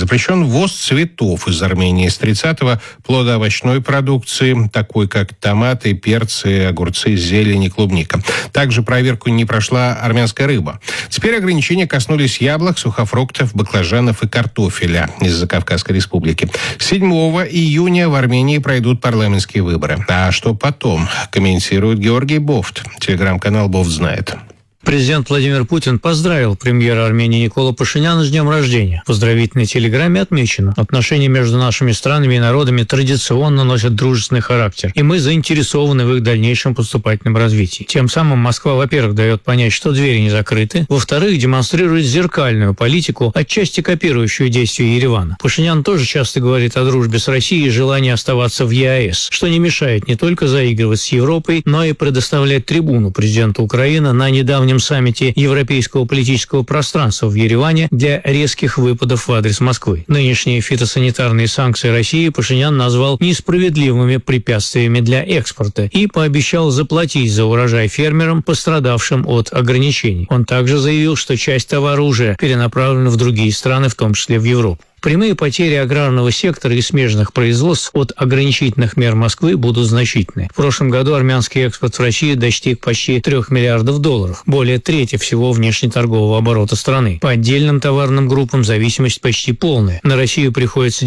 Запрещен ввоз цветов из Армении с 30-го, плодоовощной продукции, такой как томаты, перцы, огурцы, зелень и клубника. Также проверку не прошла армянская рыба. Теперь ограничения коснулись яблок, сухофруктов, баклажанов и картофеля из Закавказской республики. 7 июня в Армении пройдут парламентские выборы. А что потом, комментирует Георгий Бофт. Телеграм-канал «Бофт знает». Президент Владимир Путин поздравил премьера Армении Николу Пашиняна с днем рождения. В поздравительной телеграмме отмечено: отношения между нашими странами и народами традиционно носят дружественный характер, и мы заинтересованы в их дальнейшем поступательном развитии. Тем самым Москва, во-первых, дает понять, что двери не закрыты, во-вторых, демонстрирует зеркальную политику, отчасти копирующую действия Еревана. Пашинян тоже часто говорит о дружбе с Россией и желании оставаться в ЕАЭС, что не мешает не только заигрывать с Европой, но и предоставлять трибуну президенту Украины на недавнем саммите Европейского политического пространства в Ереване для резких выпадов в адрес Москвы. Нынешние фитосанитарные санкции России Пашинян назвал несправедливыми препятствиями для экспорта и пообещал заплатить за урожай фермерам, пострадавшим от ограничений. Он также заявил, что часть товара уже перенаправлена в другие страны, в том числе в Европу. Прямые потери аграрного сектора и смежных производств от ограничительных мер Москвы будут значительны. В прошлом году армянский экспорт в Россию достиг почти $3 миллиардов, более трети всего внешнеторгового оборота страны. По отдельным товарным группам зависимость почти полная. На Россию приходится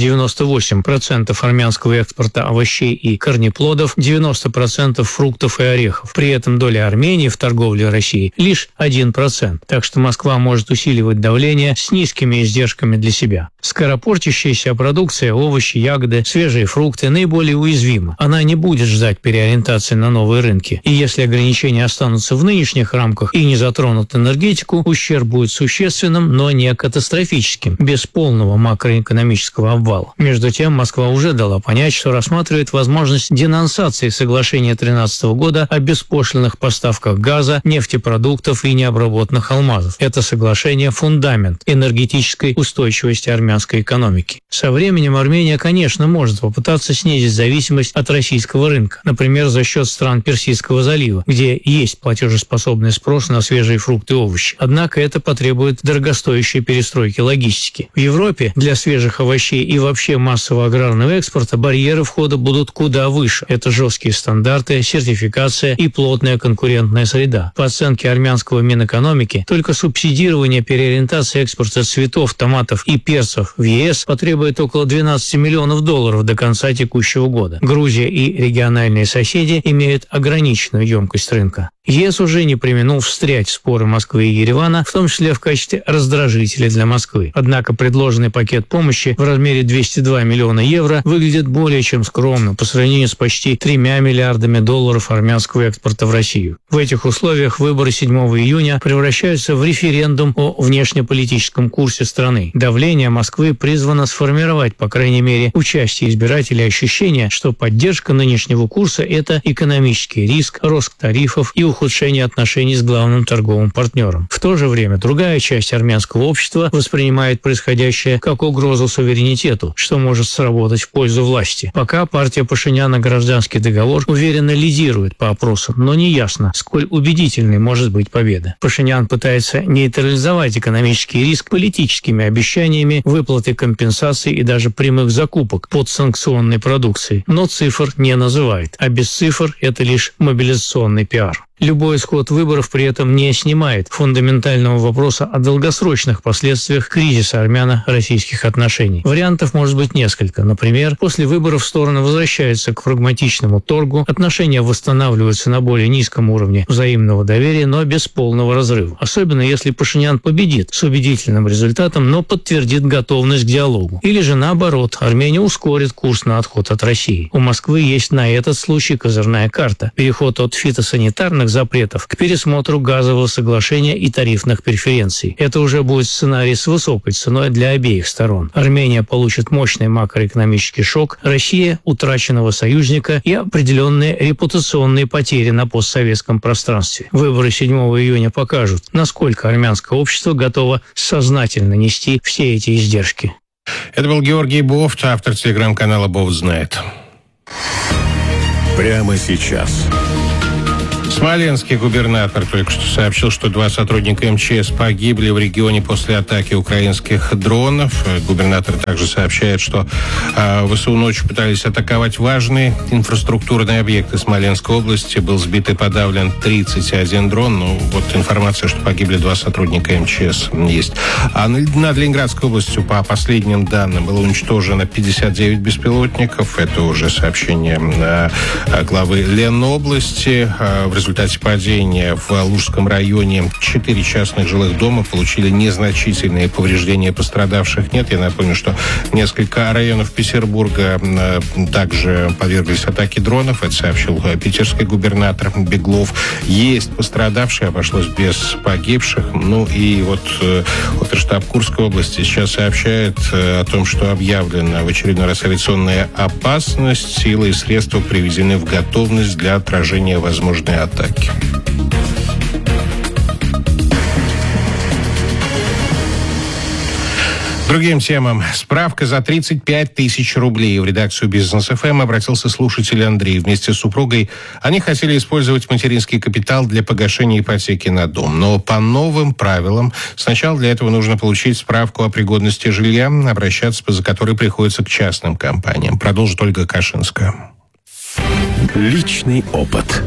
98% армянского экспорта овощей и корнеплодов, 90% фруктов и орехов. При этом доля Армении в торговле России лишь 1%. Так что Москва может усиливать давление с низкими издержками для себя. Скоропортящаяся продукция, овощи, ягоды, свежие фрукты наиболее уязвима. Она не будет ждать переориентации на новые рынки. И если ограничения останутся в нынешних рамках и не затронут энергетику, ущерб будет существенным, но не катастрофическим, без полного макроэкономического обвала. Между тем, Москва уже дала понять, что рассматривает возможность денонсации соглашения 2013 года о беспошлинных поставках газа, нефтепродуктов и необработанных алмазов. Это соглашение – фундамент энергетической устойчивости армянской экономики. Со временем Армения, конечно, может попытаться снизить зависимость от российского рынка, например, за счет стран Персидского залива, где есть платежеспособный спрос на свежие фрукты и овощи. Однако это потребует дорогостоящей перестройки логистики. В Европе для свежих овощей и вообще массового аграрного экспорта барьеры входа будут куда выше. Это жесткие стандарты, сертификация и плотная конкурентная среда. По оценке армянского Минэкономики, только субсидирование переориентации экспорта цветов, томатов и перцев в ЕС потребует около $12 миллионов до конца текущего года. Грузия и региональные соседи имеют ограниченную емкость рынка. ЕС уже не преминул встрять в споры Москвы и Еревана, в том числе в качестве раздражителя для Москвы. Однако предложенный пакет помощи в размере 202 миллиона евро выглядит более чем скромно по сравнению с почти $3 миллиардами армянского экспорта в Россию. В этих условиях выборы 7 июня превращаются в референдум о внешнеполитическом курсе страны. Давление Москвы призвано сформировать, по крайней мере, у части избирателей ощущение, что поддержка нынешнего курса – это экономический риск, рост тарифов и ухудшение отношений с главным торговым партнером. В то же время другая часть армянского общества воспринимает происходящее как угрозу суверенитету, что может сработать в пользу власти. Пока партия Пашиняна «Гражданский договор» уверенно лидирует по опросам, но неясно, сколь убедительной может быть победа. Пашинян пытается нейтрализовать экономический риск политическими обещаниями выплаты компенсаций и даже прямых закупок подсанкционной продукции, но цифр не называет, а без цифр это лишь мобилизационный пиар. Любой исход выборов при этом не снимает фундаментального вопроса о долгосрочных последствиях кризиса армяно-российских отношений. Вариантов может быть несколько. Например, после выборов стороны возвращаются к прагматичному торгу, отношения восстанавливаются на более низком уровне взаимного доверия, но без полного разрыва. Особенно если Пашинян победит с убедительным результатом, но подтвердит готовность к диалогу. Или же наоборот, Армения ускорит курс на отход от России. У Москвы есть на этот случай козырная карта – переход от фитосанитарных запретов к пересмотру газового соглашения и тарифных преференций. Это уже будет сценарий с высокой ценой для обеих сторон. Армения получит мощный макроэкономический шок, Россия – утраченного союзника и определенные репутационные потери на постсоветском пространстве. Выборы 7 июня покажут, насколько армянское общество готово сознательно нести все эти издержки. Это был Георгий Бофт, автор телеграм-канала «Бофт знает». Прямо сейчас. Смоленский губернатор только что сообщил, что 2 сотрудника МЧС погибли в регионе после атаки украинских дронов. Губернатор также сообщает, что ВСУ ночью пытались атаковать важные инфраструктурные объекты Смоленской области. Был сбит и подавлен 31 дрон. Ну, вот информация, что погибли 2 сотрудника МЧС есть. А над Ленинградской областью, по последним данным, было уничтожено 59 беспилотников. Это уже сообщение главы Ленобласти. В результате падения в Лужском районе 4 частных жилых дома получили незначительные повреждения, пострадавших нет. Я напомню, что несколько районов Петербурга также подверглись атаке дронов. Это сообщил питерский губернатор Беглов. Есть пострадавшие, обошлось без погибших. Ну и вот оперштаб Курской области сейчас сообщает о том, что объявлена в очередной раз авиационная опасность. Силы и средства приведены в готовность для отражения возможной атаки. Другим темам. Справка за 35 тысяч рублей. В редакцию «Бизнес ФМ» обратился слушатель Андрей. Вместе с супругой они хотели использовать материнский капитал для погашения ипотеки на дом. Но по новым правилам сначала для этого нужно получить справку о пригодности жилья, обращаться за которой приходится к частным компаниям. Продолжит Ольга Кашинская. Личный опыт.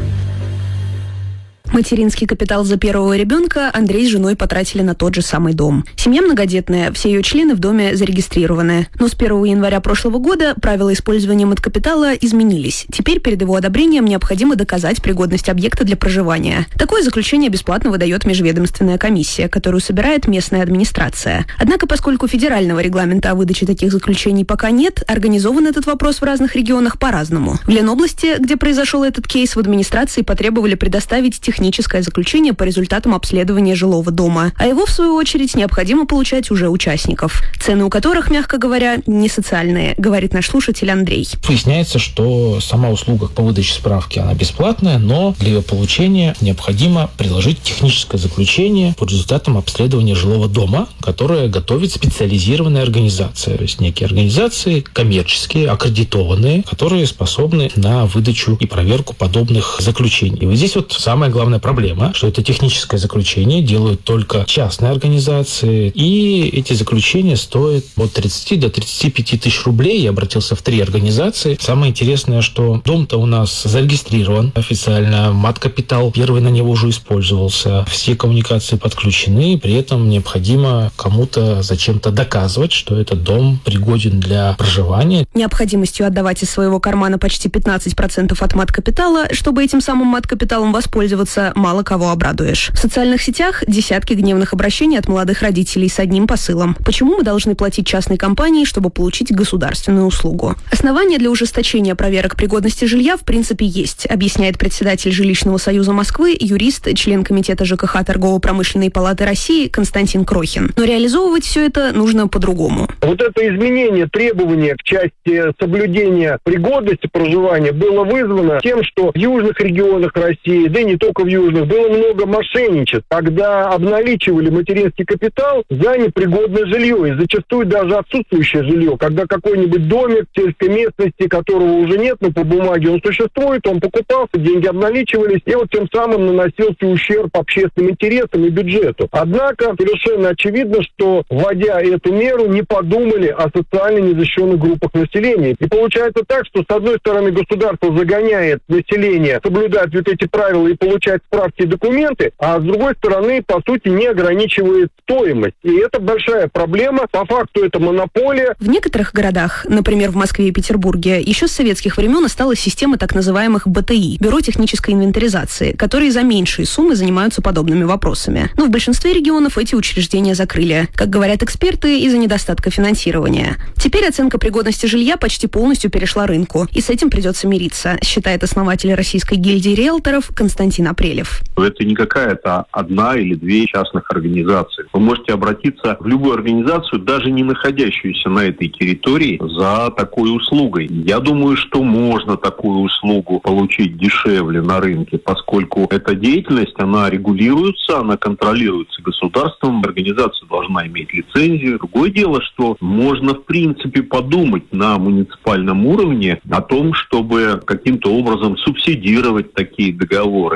Материнский капитал за первого ребенка Андрей с женой потратили на тот же самый дом. Семья многодетная, все ее члены в доме зарегистрированы. Но с 1 января прошлого года правила использования маткапитала изменились. Теперь перед его одобрением необходимо доказать пригодность объекта для проживания. Такое заключение бесплатно выдает межведомственная комиссия, которую собирает местная администрация. Однако, поскольку федерального регламента о выдаче таких заключений пока нет, организован этот вопрос в разных регионах по-разному. В Ленобласти, где произошел этот кейс, в администрации потребовали предоставить техническое заключение по результатам обследования жилого дома, а его, в свою очередь, необходимо получать уже участников, цены у которых, мягко говоря, не социальные, говорит наш слушатель Андрей. Выясняется, что сама услуга по выдаче справки, она бесплатная, но для ее получения необходимо приложить техническое заключение по результатам обследования жилого дома, которое готовит специализированная организация, то есть некие организации коммерческие, аккредитованные, которые способны на выдачу и проверку подобных заключений. И вот здесь вот самое главная проблема, что это техническое заключение делают только частные организации, и эти заключения стоят от 30 до 35 тысяч рублей. Я обратился в 3 организации. Самое интересное, что дом-то у нас зарегистрирован официально, маткапитал первый на него уже использовался, все коммуникации подключены, при этом необходимо кому-то зачем-то доказывать, что этот дом пригоден для проживания. Необходимостью отдавать из своего кармана почти 15% от маткапитала, чтобы этим самым маткапиталом воспользоваться, мало кого обрадуешь. В социальных сетях десятки гневных обращений от молодых родителей с одним посылом. Почему мы должны платить частной компании, чтобы получить государственную услугу? Основания для ужесточения проверок пригодности жилья в принципе есть, объясняет председатель Жилищного союза Москвы, юрист, член комитета ЖКХ Торгово-промышленной палаты России Константин Крохин. Но реализовывать все это нужно по-другому. Вот это изменение требования к части соблюдения пригодности проживания было вызвано тем, что в южных регионах России, да и не только в южных, было много мошенничеств, когда обналичивали материнский капитал за непригодное жилье, и зачастую даже отсутствующее жилье, когда какой-нибудь домик в сельской местности, которого уже нет, но по бумаге он существует, он покупался, деньги обналичивались, и вот тем самым наносился ущерб общественным интересам и бюджету. Однако совершенно очевидно, что, вводя эту меру, не подумали о социально незащищенных группах населения. И получается так, что с одной стороны государство загоняет население соблюдать вот эти правила и получать справки и документы, а с другой стороны, по сути, не ограничивает стоимость. И это большая проблема. По факту это монополия. В некоторых городах, например, в Москве и Петербурге, еще с советских времен осталась система так называемых БТИ – Бюро технической инвентаризации, которые за меньшие суммы занимаются подобными вопросами. Но в большинстве регионов эти учреждения закрыли. Как говорят эксперты, из-за недостатка финансирования. Теперь оценка пригодности жилья почти полностью перешла рынку, и с этим придется мириться, считает основатель Российской гильдии риэлторов Константин Апрелев. Это не какая-то одна или 2 частных организации. Вы можете обратиться в любую организацию, даже не находящуюся на этой территории, за такой услугой. Я думаю, что можно такую услугу получить дешевле на рынке, поскольку эта деятельность, она регулируется, она контролируется государством, организация должна иметь лицензию. Другое дело, что можно в принципе подумать на муниципальном уровне о том, чтобы каким-то образом субсидировать такие договоры. Но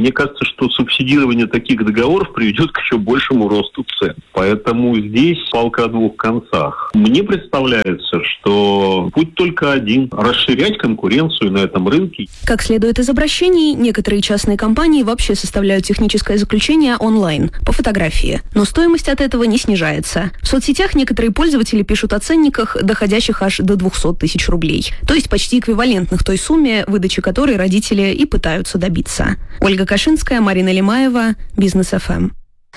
мне кажется, что субсидирование таких договоров приведет к еще большему росту цен. Поэтому здесь палка о двух концах. Мне представляется, что путь только один – расширять конкуренцию на этом рынке. Как следует из обращений, некоторые частные компании вообще составляют техническое заключение онлайн, по фотографии. Но стоимость от этого не снижается. В соцсетях некоторые пользователи пишут о ценниках, доходящих аж до 200 тысяч рублей. То есть почти эквивалентных той сумме, выдачи которой родители и пытаются добиться. Ольга Кашинская, Марина Лимаева, Бизнес ФМ.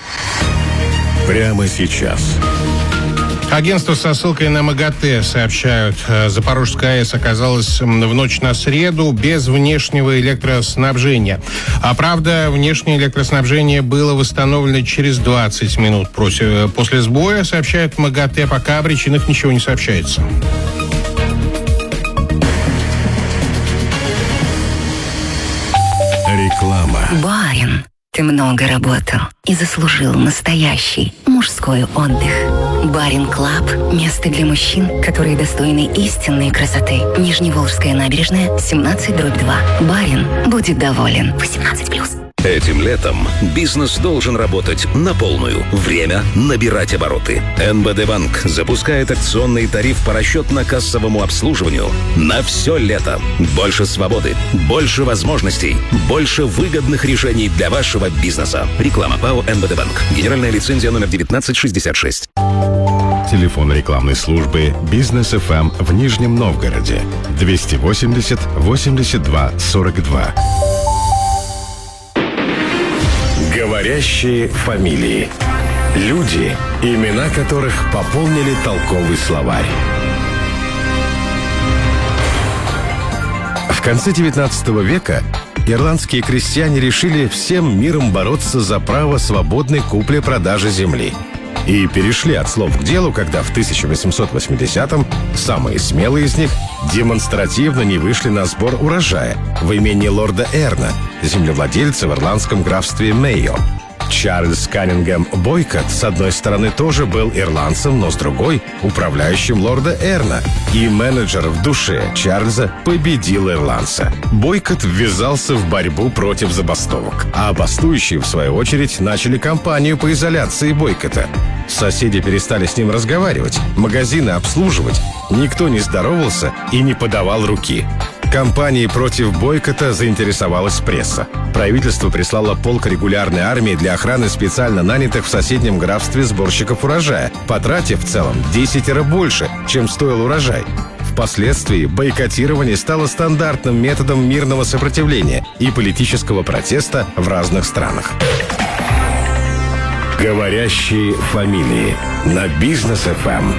Прямо сейчас. Агентство со ссылкой на МАГАТЭ сообщают, Запорожская АЭС оказалась в ночь на среду без внешнего электроснабжения. А правда, внешнее электроснабжение было восстановлено через 20 минут после сбоя, сообщает МАГАТЭ, пока о причинах ничего не сообщается. Реклама. Барин, ты много работал и заслужил настоящий мужской отдых. Барин Клаб – место для мужчин, которые достойны истинной красоты. Нижневолжская набережная, 17/2. Барин будет доволен. 18+. Этим летом бизнес должен работать на полную. Время набирать обороты. НБД Банк запускает акционный тариф по расчетно-кассовому обслуживанию на все лето. Больше свободы, больше возможностей, больше выгодных решений для вашего бизнеса. Реклама ПАО НБД Банк. Генеральная лицензия номер 1966. Телефон рекламной службы «Бизнес ФМ» в Нижнем Новгороде. 280 82 42. Говорящие фамилии. Люди, имена которых пополнили толковый словарь. В конце XIX века ирландские крестьяне решили всем миром бороться за право свободной купли-продажи земли. И перешли от слов к делу, когда в 1880-м самые смелые из них демонстративно не вышли на сбор урожая в имении лорда Эрна, землевладельца в ирландском графстве Мейо. Чарльз Каннингем Бойкот, с одной стороны, тоже был ирландцем, но с другой — управляющим лорда Эрна. И менеджер в душе Чарльза победил ирландца. Бойкот ввязался в борьбу против забастовок, а бастующие, в свою очередь, начали кампанию по изоляции Бойкота. Соседи перестали с ним разговаривать, магазины обслуживать, никто не здоровался и не подавал руки. Кампанией против бойкота заинтересовалась пресса. Правительство прислало полк регулярной армии для охраны специально нанятых в соседнем графстве сборщиков урожая, потратив в целом 10 больше, чем стоил урожай. Впоследствии бойкотирование стало стандартным методом мирного сопротивления и политического протеста в разных странах. Говорящие фамилии на Бизнес ФМ.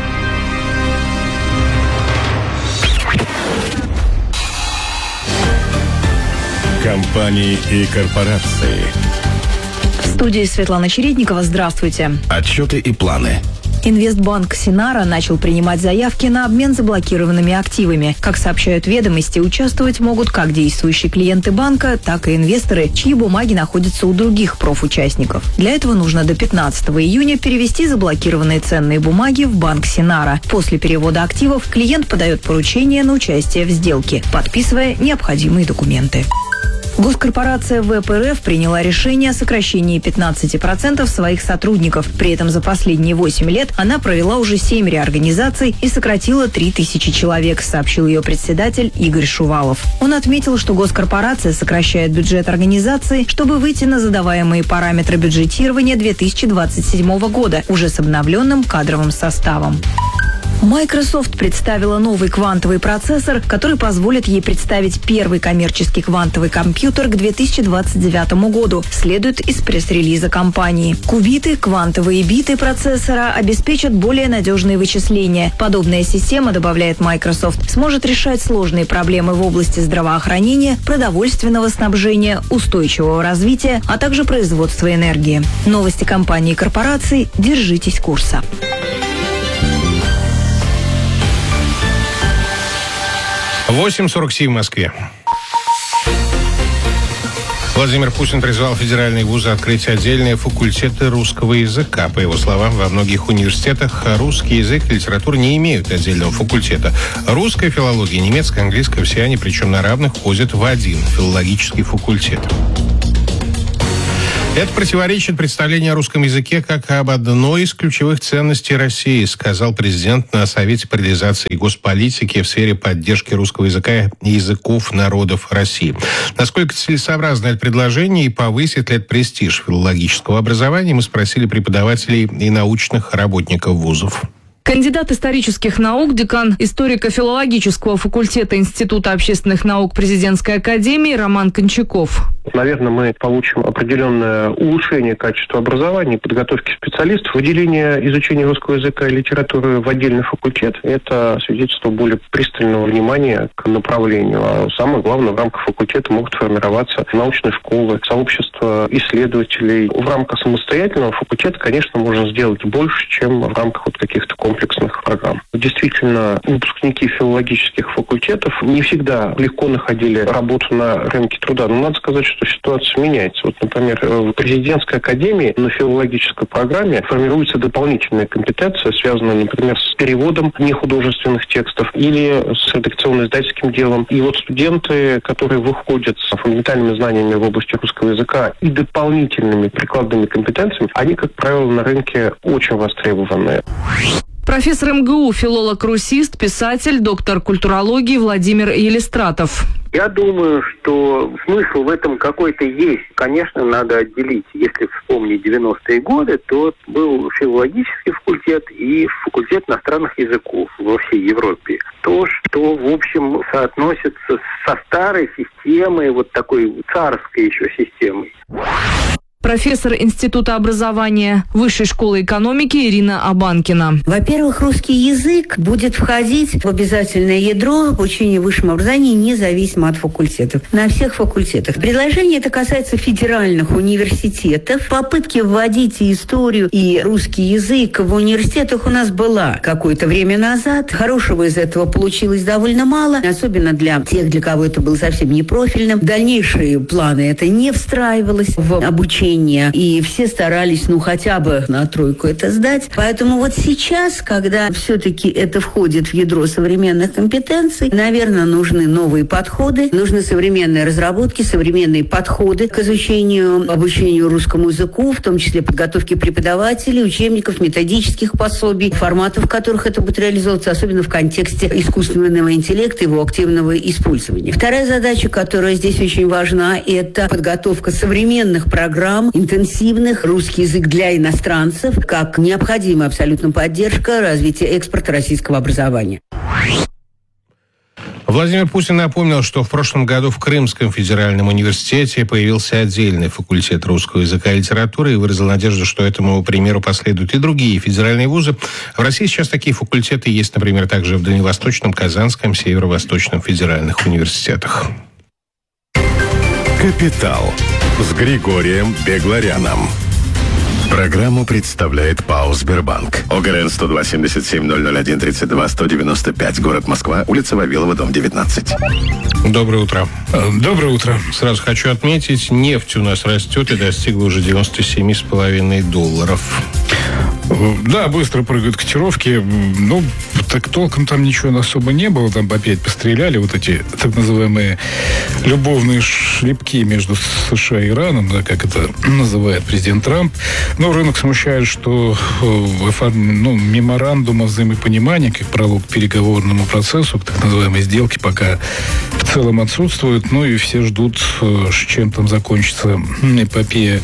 Компании и корпорации. В студии Светлана Чередникова. Здравствуйте. Отчеты и планы. Инвестбанк Синара начал принимать заявки на обмен заблокированными активами. Как сообщают ведомости, участвовать могут как действующие клиенты банка, так и инвесторы, чьи бумаги находятся у других профучастников. Для этого нужно до 15 июня перевести заблокированные ценные бумаги в банк Синара. После перевода активов клиент подает поручение на участие в сделке, подписывая необходимые документы. Госкорпорация ВПРФ приняла решение о сокращении 15% своих сотрудников. При этом за последние 8 лет она провела уже 7 реорганизаций и сократила 3000 человек, сообщил ее председатель Игорь Шувалов. Он отметил, что госкорпорация сокращает бюджет организации, чтобы выйти на задаваемые параметры бюджетирования 2027 года, уже с обновленным кадровым составом. Microsoft представила новый квантовый процессор, который позволит ей представить первый коммерческий квантовый компьютер к 2029 году, следует из пресс-релиза компании. Кубиты, квантовые биты процессора обеспечат более надежные вычисления. Подобная система, добавляет Microsoft, сможет решать сложные проблемы в области здравоохранения, продовольственного снабжения, устойчивого развития, а также производства энергии. Новости компании и корпораций. Держитесь курса. — 8:47 в Москве. Владимир Путин призвал федеральные вузы открыть отдельные факультеты русского языка. По его словам, во многих университетах русский язык и литература не имеют отдельного факультета. Русская филология, немецкая, английская, все они, причем на равных, ходят в один филологический факультет. Это противоречит представлению о русском языке как об одной из ключевых ценностей России, сказал президент на Совете по реализации госполитики в сфере поддержки русского языка и языков народов России. Насколько целесообразно это предложение и повысит ли это престиж филологического образования, мы спросили преподавателей и научных работников вузов. Кандидат исторических наук, декан историко-филологического факультета Института общественных наук Президентской академии Роман Кончаков. Наверное, мы получим определенное улучшение качества образования и подготовки специалистов. Выделение изучения русского языка и литературы в отдельный факультет – это свидетельство более пристального внимания к направлению. А самое главное, в рамках факультета могут формироваться научные школы, сообщества исследователей. В рамках самостоятельного факультета, конечно, можно сделать больше, чем в рамках вот каких-то комплексных программ. Действительно, выпускники филологических факультетов не всегда легко находили работу на рынке труда. Но надо сказать, что ситуация меняется. Вот, например, в президентской академии на филологической программе формируется дополнительная компетенция, связанная, например, с переводом нехудожественных текстов или с редакционно-издательским делом. И вот студенты, которые выходят с фундаментальными знаниями в области русского языка и дополнительными прикладными компетенциями, они, как правило, на рынке очень востребованы. Профессор МГУ, филолог-русист, писатель, доктор культурологии Владимир Елистратов. Я думаю, что смысл в этом какой-то есть. Конечно, надо отделить. Если вспомнить 90-е годы, то был филологический факультет и факультет иностранных языков во всей Европе. То, что, в общем, соотносится со старой системой, вот такой царской еще системой. Профессор Института образования Высшей школы экономики Ирина Абанкина. Во-первых, русский язык будет входить в обязательное ядро обучения в высшем образовании независимо от факультетов. На всех факультетах. Предложение это касается федеральных университетов. Попытки вводить и историю, и русский язык в университетах у нас была какое-то время назад. Хорошего из этого получилось довольно мало, особенно для тех, для кого это было совсем не профильным. В дальнейшие планы это не встраивалось в обучение. И все старались, хотя бы на тройку это сдать. Поэтому вот сейчас, когда все-таки это входит в ядро современных компетенций, наверное, нужны новые подходы, нужны современные разработки, современные подходы к изучению, обучению русскому языку, в том числе подготовке преподавателей, учебников, методических пособий, форматов, в которых это будет реализовываться, особенно в контексте искусственного интеллекта и его активного использования. Вторая задача, которая здесь очень важна, это подготовка современных программ, интенсивных, русский язык для иностранцев, как необходимая абсолютно поддержка развития экспорта российского образования. Владимир Путин напомнил, что в прошлом году в Крымском федеральном университете появился отдельный факультет русского языка и литературы и выразил надежду, что этому примеру последуют и другие федеральные вузы. В России сейчас такие факультеты есть, например, также в Дальневосточном, Казанском, Северо-Восточном федеральных университетах. «Капитал» с Григорием Бегларяном. Программу представляет ПАО «Сбербанк». ОГРН 102-77-001-32-195. Город Москва. Улица Вавилова, дом 19. Доброе утро. Доброе утро. Сразу хочу отметить, нефть у нас растет и достигла уже $97,5. Да, быстро прыгают котировки. Так толком там ничего особо не было. Там опять постреляли вот эти так называемые любовные шлепки между США и Ираном, да, как это называет президент Трамп. Но рынок смущает, что меморандум о взаимопонимании, как пролог к переговорному процессу, к так называемой сделке, пока в целом отсутствует. И все ждут, чем там закончится эпопея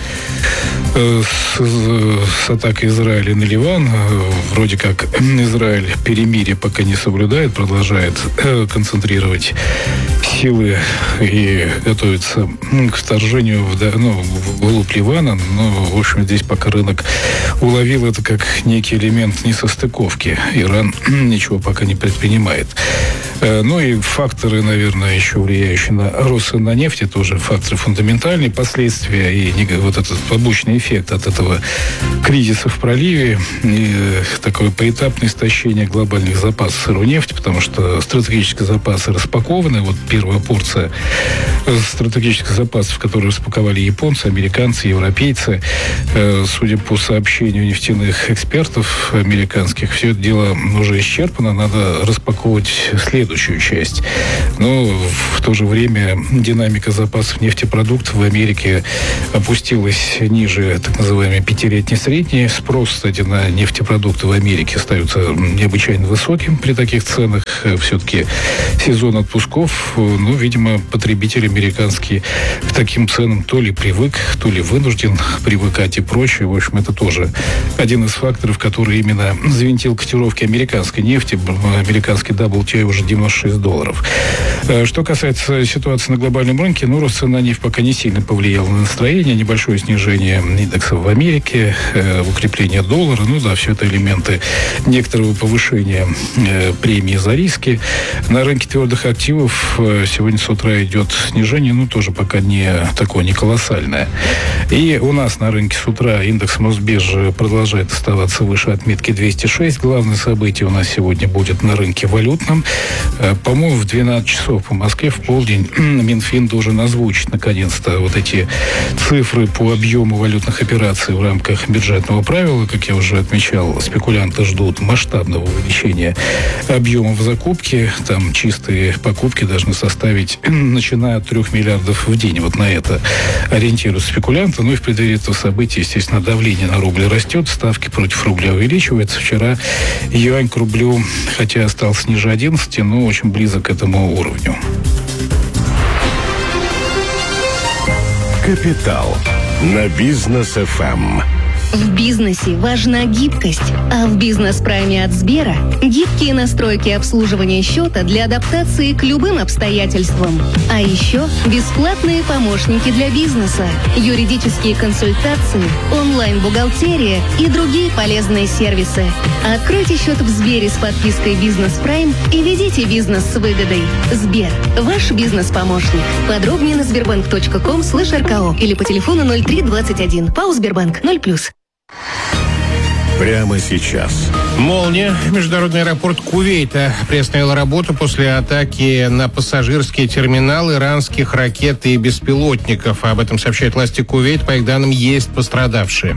с атакой Израиля на Ливан. Вроде как Израиль перемирие пока не соблюдает, продолжает концентрировать силы и готовится к вторжению вглубь Ливана. В общем, здесь пока рынок уловил это как некий элемент несостыковки. Иран ничего пока не предпринимает. И факторы, наверное, еще влияющие на рост цен на нефть, тоже факторы фундаментальные, последствия и вот этот побочный эффект от этого кризиса в проливе и такое поэтапное истощение глобальных запасов сырой нефти, потому что стратегические запасы распакованы. Вот первая порция стратегических запасов, которые распаковали японцы, американцы, европейцы, судя по сообщению нефтяных экспертов американских, все это дело уже исчерпано, надо распаковывать следующую часть. в то же время динамика запасов нефтепродуктов в Америке опустилась ниже так называемой пятилетней средней. Спрос, кстати, на нефтепродукты в Америке остается необычайно высоким при таких ценах. Все-таки сезон отпусков, видимо, потребитель американский к таким ценам то ли привык, то ли вынужден привыкать и прочее. В общем, это тоже один из факторов, который именно завинтил котировки американской нефти. Американский WTI уже $96. Что касается ситуации на глобальном рынке, рост цен на нефть пока не сильно повлиял на настроение. Небольшое снижение индексов в Америке, укрепление доллара. Все это элементы некоторого повышения премии за риски. На рынке твердых активов сегодня с утра идет снижение, тоже пока не такое, не колоссальное. И у нас на рынке с утра индекс Мосбиржи продолжает оставаться выше отметки 206. Главное событие у нас сегодня будет на рынке валютном. По-моему, в 12 часов по Москве в полдень Минфин должен озвучить наконец-то вот эти цифры по объему валютных операций в рамках бюджетного правила. Как я уже отмечал, спекулянты ждут масштабного увеличения объемов закупки. Там чистые покупки должны составить, начиная от 3 миллиардов в день. Вот на это ориентируются спекулянты. И в преддверии этого события, естественно, давление на рубль растет, ставки против рубля увеличиваются. Вчера юань к рублю, хотя остался ниже 11, но очень близок к этому уровню. Капитал на Бизнес ФМ. В бизнесе важна гибкость, а в бизнес-прайме от Сбера гибкие настройки обслуживания счета для адаптации к любым обстоятельствам. А еще бесплатные помощники для бизнеса, юридические консультации, онлайн-бухгалтерия и другие полезные сервисы. Откройте счет в Сбере с подпиской «Бизнес Прайм» и ведите бизнес с выгодой. Сбер – ваш бизнес-помощник. Подробнее на sberbank.com/rko или по телефону 0321. ПАО «Сбербанк» 0+. Прямо сейчас. Молния. Международный аэропорт Кувейта приостановил работу после атаки на пассажирские терминалы иранских ракет и беспилотников. Об этом сообщают власти Кувейта. По их данным, есть пострадавшие.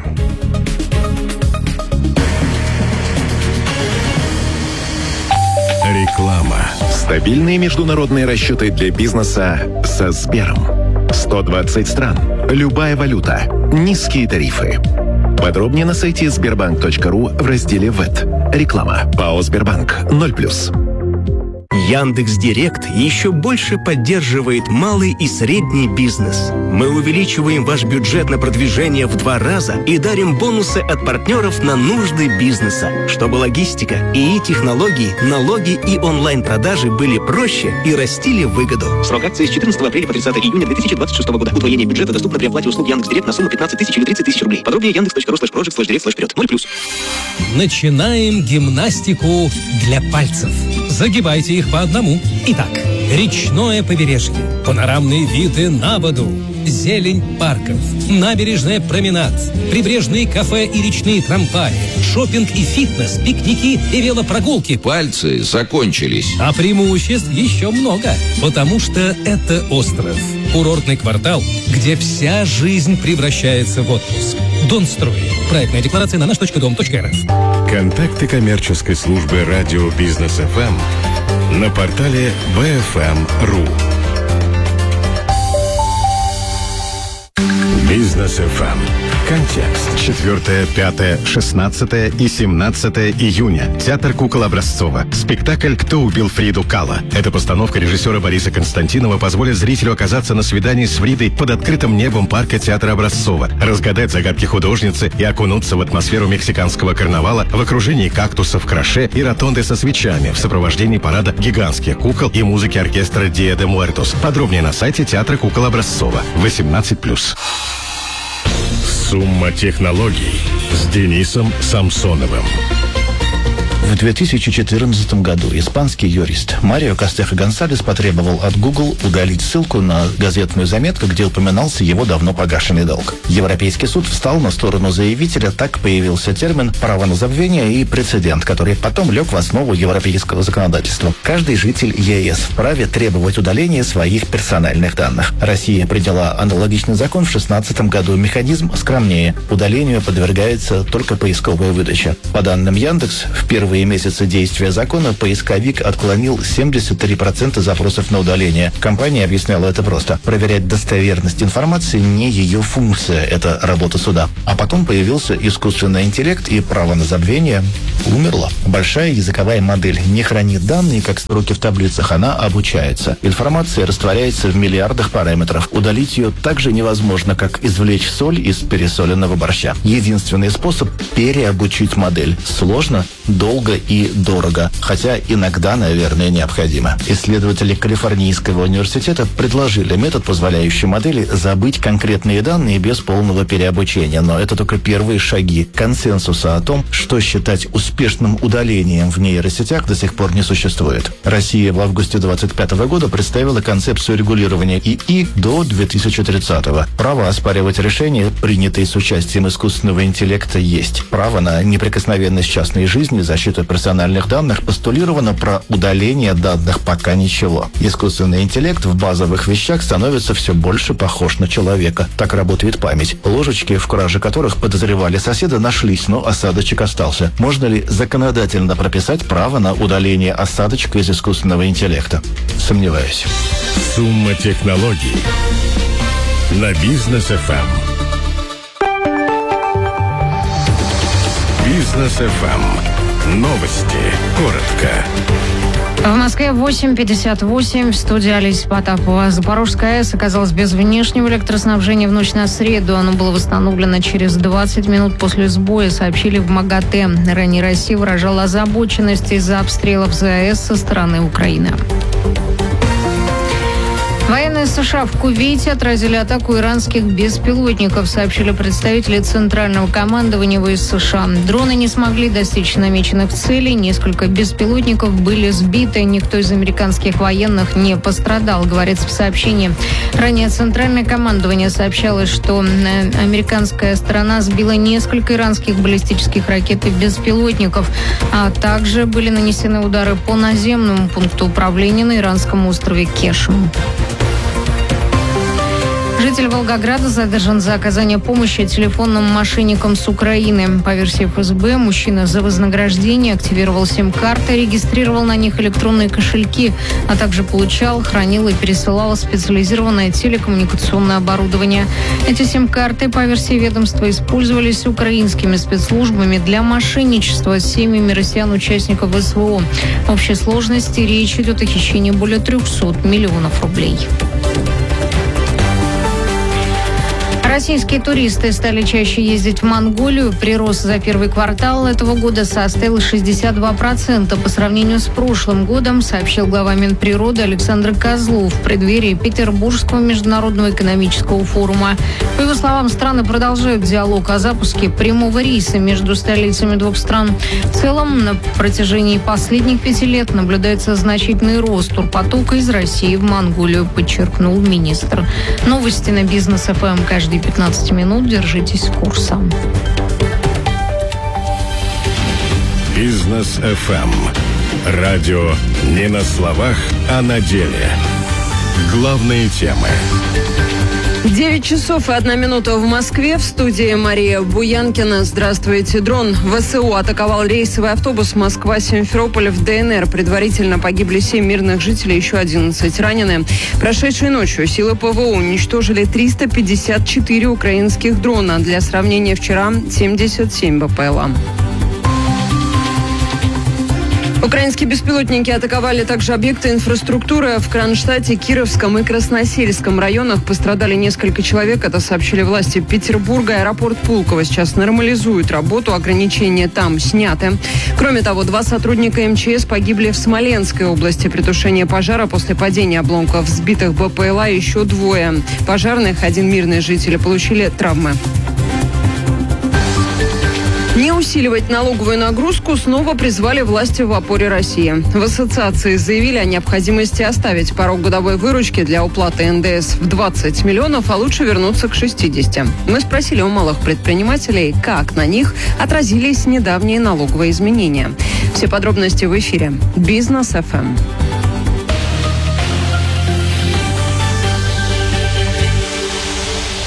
Реклама. Стабильные международные расчеты для бизнеса со Сбером. 120 стран. Любая валюта. Низкие тарифы. Подробнее на сайте sberbank.ru в разделе ВЭТ. Реклама. ПАО «Сбербанк» 0+. Яндекс.Директ еще больше поддерживает малый и средний бизнес. Мы увеличиваем ваш бюджет на продвижение в 2 раза и дарим бонусы от партнеров на нужды бизнеса, чтобы логистика, ИИ-технологии, налоги и онлайн-продажи были проще и растили выгоду. Срок акции с 14 апреля по 30 июня 2026 года. Удвоение бюджета доступно при оплате услуг Яндекс.Директ на сумму 15 тысяч или 30 тысяч рублей. Подробнее yandex.ru/project/direct/вперед. 0+. Начинаем гимнастику для пальцев. Загибайте их по одному. Итак, речное побережье, панорамные виды на воду, зелень парков, набережная променад, прибрежные кафе и речные трамваи, шопинг и фитнес, пикники и велопрогулки. Пальцы закончились. А преимуществ еще много, потому что это остров. Курортный квартал, где вся жизнь превращается в отпуск. Донстрой. Проектная декларация на наш.дом.рф. Контакты коммерческой службы радио Бизнес ФМ на портале bfm.ru. Бизнес ФМ. Контекст. 4, 5, 16 и 17 июня. Театр кукол Образцова. Спектакль «Кто убил Фриду Кало». Эта постановка режиссера Бориса Константинова позволит зрителю оказаться на свидании с Фридой под открытым небом парка театра Образцова, разгадать загадки художницы и окунуться в атмосферу мексиканского карнавала в окружении кактусов, краше и ротонды со свечами в сопровождении парада гигантских кукол и музыки оркестра Dia de Muertos. Подробнее на сайте театра кукол Образцова. 18+. Сумма технологий с Денисом Самсоновым. В 2014 году испанский юрист Марио Кастехо-Гонсалес потребовал от Google удалить ссылку на газетную заметку, где упоминался его давно погашенный долг. Европейский суд встал на сторону заявителя, так появился термин «право на забвение» и прецедент, который потом лег в основу европейского законодательства. Каждый житель ЕС вправе требовать удаления своих персональных данных. Россия приняла аналогичный закон в 2016 году. Механизм скромнее. Удалению подвергается только поисковая выдача. По данным Яндекс, впервые первые месяцы действия закона поисковик отклонил 73% запросов на удаление. Компания объясняла это просто. Проверять достоверность информации не ее функция, это работа суда. А потом появился искусственный интеллект, и право на забвение умерло. Большая языковая модель не хранит данные, как строки в таблицах, она обучается. Информация растворяется в миллиардах параметров. Удалить ее так же невозможно, как извлечь соль из пересоленного борща. Единственный способ – переобучить модель. Сложно, долго и дорого. Хотя иногда, наверное, необходимо. Исследователи Калифорнийского университета предложили метод, позволяющий модели забыть конкретные данные без полного переобучения. Но это только первые шаги. Консенсуса о том, что считать успешным удалением в нейросетях, до сих пор не существует. Россия в августе 2025 года представила концепцию регулирования ИИ до 2030-го. Право оспаривать решения, принятые с участием искусственного интеллекта, есть. Право на неприкосновенность частной жизни, защиту персональных данных, постулировано, про удаление данных пока ничего. Искусственный интеллект в базовых вещах становится все больше похож на человека. Так работает память. Ложечки, в краже которых подозревали соседа, нашлись, но осадочек остался. Можно ли законодательно прописать право на удаление осадочка из искусственного интеллекта? Сомневаюсь. Сумма технологий на Бизнес ФМ. Бизнес ФМ. Новости. Коротко. В Москве 8:58. В студии Олеся Потапова. Запорожская АЭС оказалась без внешнего электроснабжения в ночь на среду. Оно было восстановлено через 20 минут после сбоя, сообщили в МАГАТЭ. Ранее Россия выражала озабоченность из-за обстрелов ЗАЭС со стороны Украины. Военные США в Кувейте отразили атаку иранских беспилотников, сообщили представители Центрального командования ВС США. Дроны не смогли достичь намеченных целей, несколько беспилотников были сбиты, никто из американских военных не пострадал, говорится в сообщении. Ранее Центральное командование сообщало, что американская сторона сбила несколько иранских баллистических ракет и беспилотников, а также были нанесены удары по наземному пункту управления на иранском острове Кешем. Житель Волгограда задержан за оказание помощи телефонным мошенникам с Украины. По версии ФСБ, мужчина за вознаграждение активировал сим-карты, регистрировал на них электронные кошельки, а также получал, хранил и пересылал специализированное телекоммуникационное оборудование. Эти сим-карты, по версии ведомства, использовались украинскими спецслужбами для мошенничества с семьями россиян-участников СВО. В общей сложности речь идет о хищении более 300 миллионов рублей. Российские туристы стали чаще ездить в Монголию. Прирост за первый квартал этого года составил 62% по сравнению с прошлым годом, сообщил глава Минприроды Александр Козлов в преддверии Петербургского международного экономического форума. По его словам, страны продолжают диалог о запуске прямого рейса между столицами двух стран. В целом, на протяжении последних 5 лет наблюдается значительный рост турпотока из России в Монголию, подчеркнул министр. Новости на Бизнес ФМ каждые 15 минут. Держитесь курса. Бизнес ФМ. Радио не на словах, а на деле. Главные темы. 9 часов и 1 минута в Москве. В студии Мария Буянкина. Здравствуйте. Дрон ВСУ атаковал рейсовый автобус Москва-Симферополь в ДНР. Предварительно погибли 7 мирных жителей, еще 11 ранены. Прошедшей ночью силы ПВО уничтожили 354 украинских дрона. Для сравнения, вчера 77 БПЛА. Украинские беспилотники атаковали также объекты инфраструктуры в Кронштадте, Кировском и Красносельском районах. Пострадали несколько человек. Это сообщили власти Петербурга. Аэропорт Пулково сейчас нормализует работу. Ограничения там сняты. Кроме того, 2 сотрудника МЧС погибли в Смоленской области при тушении пожара после падения обломков сбитых БПЛА. Еще 2 пожарных, 1 мирный житель, получили травмы. Не усиливать налоговую нагрузку снова призвали власти в опоре России. В ассоциации заявили о необходимости оставить порог годовой выручки для уплаты НДС в 20 миллионов, а лучше вернуться к 60. Мы спросили у малых предпринимателей, как на них отразились недавние налоговые изменения. Все подробности в эфире. Бизнес ФМ.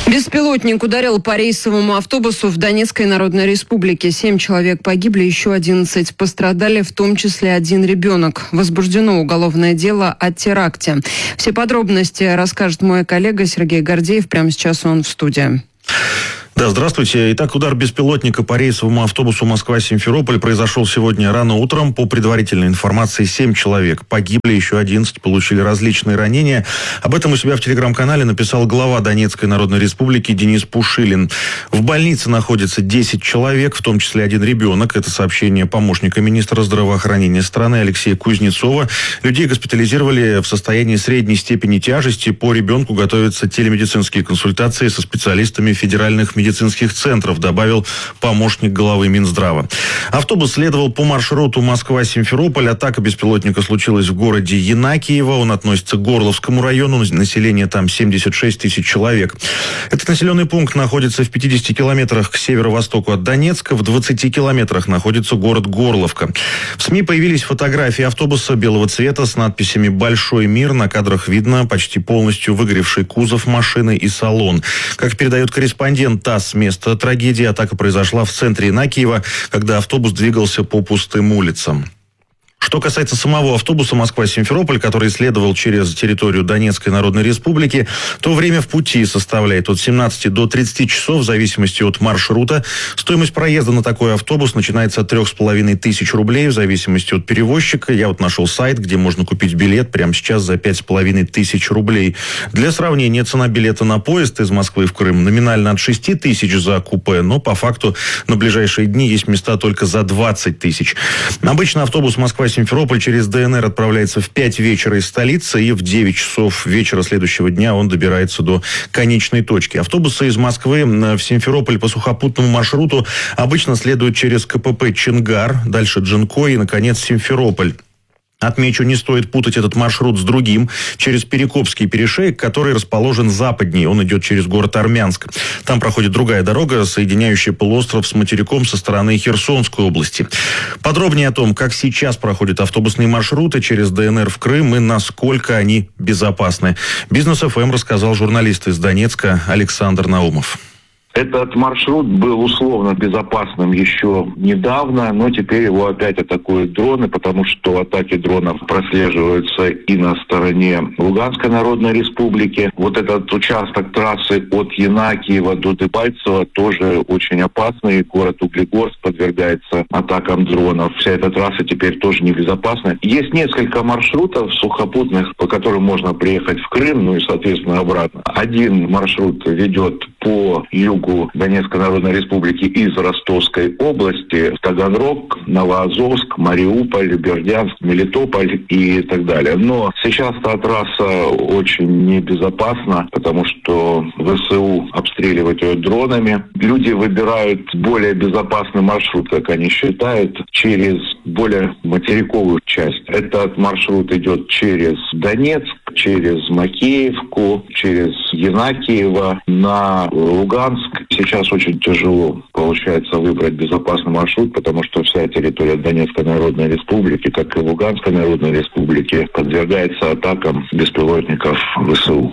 Беспилотник ударил по рейсовому автобусу в Донецкой Народной Республике. 7 человек погибли, еще 11 пострадали, в том числе 1 ребенок. Возбуждено уголовное дело о теракте. Все подробности расскажет мой коллега Сергей Гордеев. Прямо сейчас он в студии. Да, здравствуйте. Итак, удар беспилотника по рейсовому автобусу Москва-Симферополь произошел сегодня рано утром. По предварительной информации, 7 человек погибли, еще 11 получили различные ранения. Об этом у себя в телеграм-канале написал глава Донецкой Народной Республики Денис Пушилин. В больнице находится 10 человек, в том числе 1 ребенок. Это сообщение помощника министра здравоохранения страны Алексея Кузнецова. Людей госпитализировали в состоянии средней степени тяжести. По ребенку готовятся телемедицинские консультации со специалистами федеральных медицинских центров, добавил помощник главы Минздрава. Автобус следовал по маршруту Москва-Симферополь. Атака беспилотника случилась в городе Янакиево. Он относится к Горловскому району. Население там 76 тысяч человек. Этот населенный пункт находится в 50 километрах к северо-востоку от Донецка. В 20 километрах находится город Горловка. В СМИ появились фотографии автобуса белого цвета с надписями «Большой мир». На кадрах видно почти полностью выгоревший кузов машины и салон. Как передает корреспондент ТАСС с места трагедии, атака произошла в центре Янакиева, когда автобус двигался по пустым улицам. Что касается самого автобуса Москва-Симферополь, который следовал через территорию Донецкой Народной Республики, то время в пути составляет от 17 до 30 часов в зависимости от маршрута. Стоимость проезда на такой автобус начинается от 3500 рублей в зависимости от перевозчика. Я вот нашел сайт, где можно купить билет прямо сейчас за 5500 рублей. Для сравнения, цена билета на поезд из Москвы в Крым номинально от 6000 за купе, но по факту на ближайшие дни есть места только за 20 000. Обычно автобус Москва-Симферополь через ДНР отправляется в 5 вечера из столицы, и в 9 часов вечера следующего дня он добирается до конечной точки. Автобусы из Москвы в Симферополь по сухопутному маршруту обычно следуют через КПП Чингар, дальше Джанкой и, наконец, Симферополь. Отмечу, не стоит путать этот маршрут с другим, через Перекопский перешеек, который расположен западнее. Он идет через город Армянск. Там проходит другая дорога, соединяющая полуостров с материком со стороны Херсонской области. Подробнее о том, как сейчас проходят автобусные маршруты через ДНР в Крым и насколько они безопасны, Бизнес ФМ рассказал журналист из Донецка Александр Наумов. Этот маршрут был условно безопасным еще недавно, но теперь его опять атакуют дроны, потому что атаки дронов прослеживаются и на стороне Луганской Народной Республики. Вот этот участок трассы от Янакиева до Дебальцево тоже очень опасный. Город Углегорск подвергается атакам дронов. Вся эта трасса теперь тоже небезопасна. Есть несколько маршрутов сухопутных, по которым можно приехать в Крым, ну и, соответственно, обратно. Один маршрут ведет по югу Донецкой Народной Республики из Ростовской области, Таганрог, Новоазовск, Мариуполь, Бердянск, Мелитополь и так далее. Но сейчас эта трасса очень небезопасна, потому что ВСУ обстреливают ее дронами. Люди выбирают более безопасный маршрут, как они считают, через более материковую часть. Этот маршрут идет через Донецк, через Макеевку, через Янакиево на Луганск. Сейчас очень тяжело получается выбрать безопасный маршрут, потому что вся территория Донецкой Народной Республики, как и Луганской Народной Республики, подвергается атакам беспилотников ВСУ.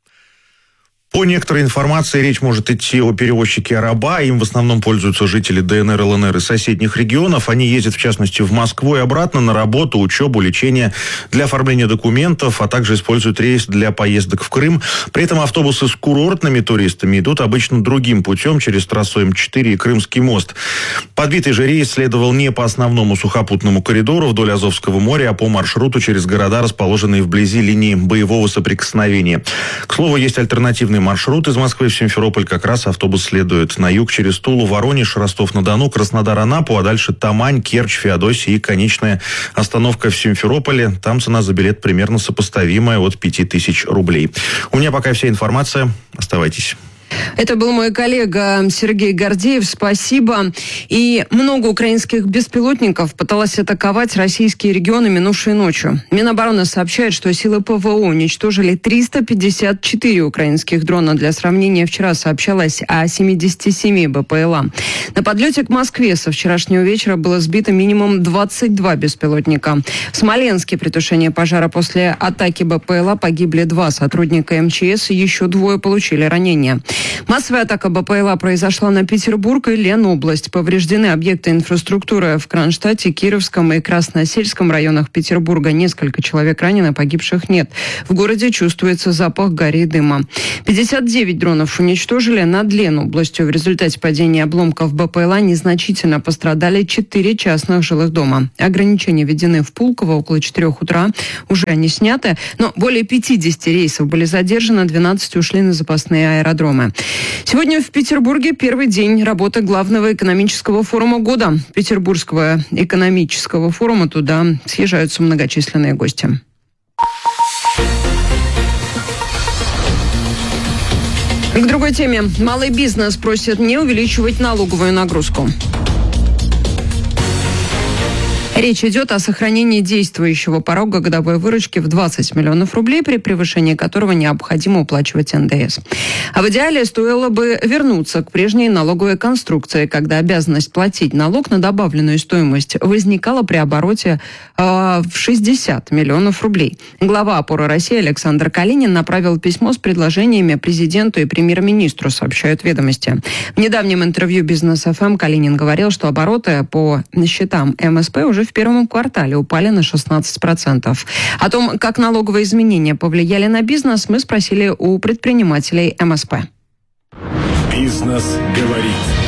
По некоторой информации речь может идти о перевозчике «Араба». Им в основном пользуются жители ДНР, ЛНР и соседних регионов. Они ездят, в частности, в Москву и обратно на работу, учебу, лечение, для оформления документов, а также используют рейс для поездок в Крым. При этом автобусы с курортными туристами идут обычно другим путем, через трассу М4 и Крымский мост. Подбитый же рейс следовал не по основному сухопутному коридору вдоль Азовского моря, а по маршруту через города, расположенные вблизи линии боевого соприкосновения. К слову, есть альтернативный маршрут из Москвы в Симферополь. Как раз автобус следует на юг через Тулу, Воронеж, Ростов-на-Дону, Краснодар, Анапу, а дальше Тамань, Керчь, Феодосия и конечная остановка в Симферополе. Там цена за билет примерно сопоставимая, от 5000 рублей. У меня пока вся информация. Оставайтесь. Это был мой коллега Сергей Гордеев. Спасибо. И много украинских беспилотников пыталось атаковать российские регионы минувшей ночью. Минобороны сообщает, что силы ПВО уничтожили 354 украинских дрона. Для сравнения, вчера сообщалось о 77 БПЛА. На подлете к Москве со вчерашнего вечера было сбито минимум 22 беспилотника. В Смоленске при тушении пожара после атаки БПЛА погибли 2 сотрудника МЧС, и еще 2 получили ранения. Массовая атака БПЛА произошла на Петербург и Ленобласть. Повреждены объекты инфраструктуры в Кронштадте, Кировском и Красносельском районах Петербурга. Несколько человек ранено, погибших нет. В городе чувствуется запах гари и дыма. 59 дронов уничтожили над Ленобластью. В результате падения обломков БПЛА незначительно пострадали 4 частных жилых дома. Ограничения введены в Пулково около 4 утра. Уже они сняты, но более 50 рейсов были задержаны, 12 ушли на запасные аэродромы. Сегодня в Петербурге первый день работы главного экономического форума года. Петербургского экономического форума. Туда съезжаются многочисленные гости. К другой теме. Малый бизнес просит не увеличивать налоговую нагрузку. Речь идет о сохранении действующего порога годовой выручки в 20 миллионов рублей, при превышении которого необходимо уплачивать НДС. А в идеале стоило бы вернуться к прежней налоговой конструкции, когда обязанность платить налог на добавленную стоимость возникала при обороте в 60 миллионов рублей. Глава «Опоры России» Александр Калинин направил письмо с предложениями президенту и премьер-министру, сообщают «Ведомости». В недавнем интервью «Бизнес-ФМ» Калинин говорил, что обороты по счетам МСП уже в первом квартале упали на 16%. О том, как налоговые изменения повлияли на бизнес, мы спросили у предпринимателей МСП. Бизнес говорит.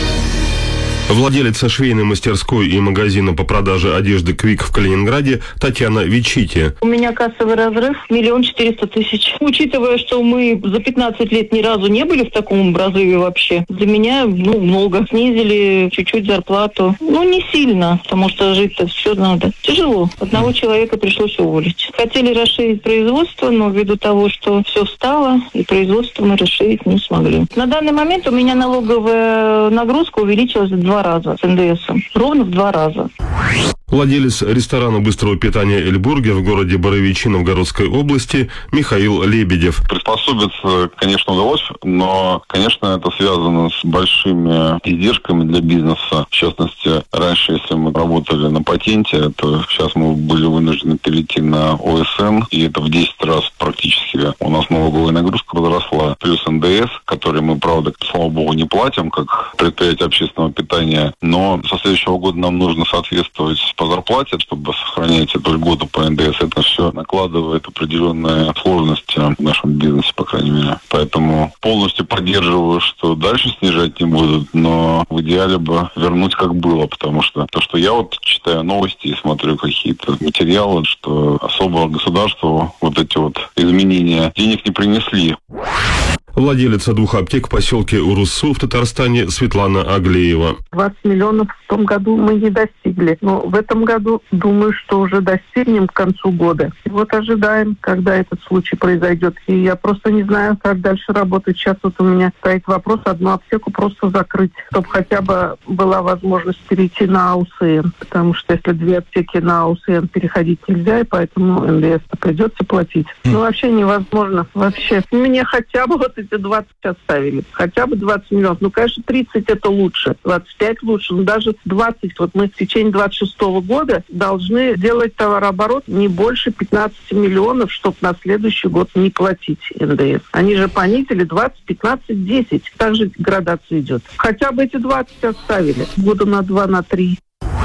Владелица швейной мастерской и магазина по продаже одежды «Квик» в Калининграде Татьяна Вичити. У меня кассовый разрыв 1 400 000. Учитывая, что мы за 15 лет ни разу не были в таком разрыве вообще, для меня много. Снизили чуть-чуть зарплату. Не сильно, потому что жить-то все надо. Тяжело. Одного человека пришлось уволить. Хотели расширить производство, но ввиду того, что все встало, и производство мы расширить не смогли. На данный момент у меня налоговая нагрузка увеличилась в 2 раза с НДСом. Ровно в 2 раза. Владелец ресторана быстрого питания «Эльбургер» в городе Боровичи Новгородской области Михаил Лебедев. Приспособиться, конечно, удалось, но, конечно, это связано с большими издержками для бизнеса. В частности, раньше, если мы работали на патенте, то сейчас мы были вынуждены перейти на ОСН, и это в 10 раз практически у нас налоговая нагрузка возросла. Плюс НДС, который мы, правда, слава богу, не платим, как предприятие общественного питания, но со следующего года нам нужно соответствовать по зарплате, чтобы сохранять эту льготу по НДС. Это все накладывает определенные сложности в нашем бизнесе, по крайней мере. Поэтому полностью поддерживаю, что дальше снижать не будут, но в идеале бы вернуть как было, потому что то, что я читаю новости и смотрю какие-то материалы, что особо государству эти изменения денег не принесли. Владелица 2 аптек в поселке Уруссу в Татарстане Светлана Аглеева. 20 миллионов в том году мы не достигли. Но в этом году, думаю, что уже достигнем к концу года. И ожидаем, когда этот случай произойдет. И я просто не знаю, как дальше работать. Сейчас у меня стоит вопрос одну аптеку просто закрыть, чтобы хотя бы была возможность перейти на АУСН. Потому что если 2 аптеки на АУСН переходить нельзя, и поэтому НДС придется платить. Вообще невозможно. Вообще. Мне хотя бы эти 20 оставили. Хотя бы 20 миллионов. Конечно, 30 это лучше. 25 лучше. Но даже 20. Мы в течение 26 года должны делать товарооборот не больше 15 миллионов, чтобы на следующий год не платить НДС. Они же понизили 20, 15, 10. Также градация идет. Хотя бы эти 20 оставили. Года на 2, на 3.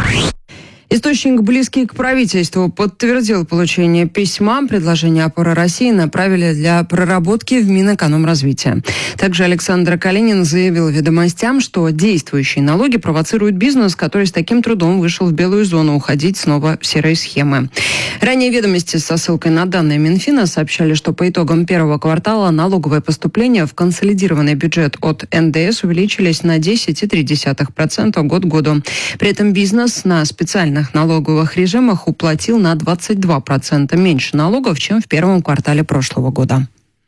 Источник, близкий к правительству, подтвердил получение письма. Предложение «Опоры России» направили для проработки в Минэкономразвития. Также Александр Калинин заявил «Ведомостям», что действующие налоги провоцируют бизнес, который с таким трудом вышел в белую зону, уходить снова в серые схемы. Ранее «Ведомости» со ссылкой на данные Минфина сообщали, что по итогам первого квартала налоговые поступления в консолидированный бюджет от НДС увеличились на 10,3% год к году. При этом бизнес на специальных налоговых режимах уплатил на 22% меньше налогов, чем в первом квартале прошлого года.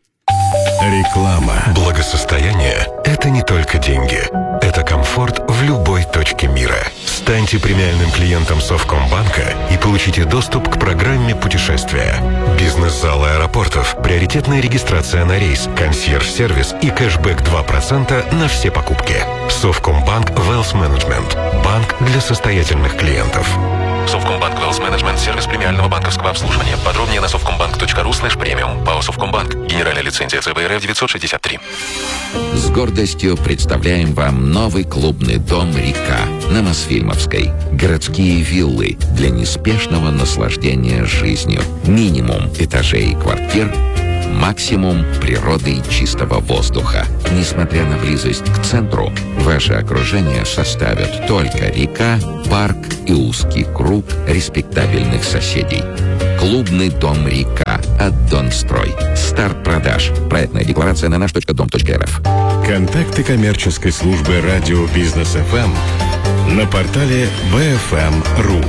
Реклама. Благосостояние – это не только деньги. Это комфорт в любой точке мира. Станьте премиальным клиентом Совкомбанка и получите доступ к программе путешествия. Бизнес-зал аэропортов, приоритетная регистрация на рейс, консьерж-сервис и кэшбэк 2% на все покупки. Совкомбанк Wealth Management. Банк для состоятельных клиентов. Совкомбанк Wealth Management — сервис премиального банковского обслуживания. Подробнее на совкомбанк.ру/премиум. ПАО Совкомбанк. Генеральная лицензия ЦБРФ 963. С гордостью представляем вам новый клубный дом «Река» на Мосфильмовской. Городские виллы для неспешного наслаждения жизнью. Минимум этажей и квартир, максимум природы и чистого воздуха. Несмотря на близость к центру, ваше окружение составят только река, парк и узкий круг респектабельных соседей. Клубный дом «Река» от Донстрой. Старт продаж. Проектная декларация на наш.дом.рф. Контакты коммерческой службы радио Бизнес ФМ на портале bfm.ru.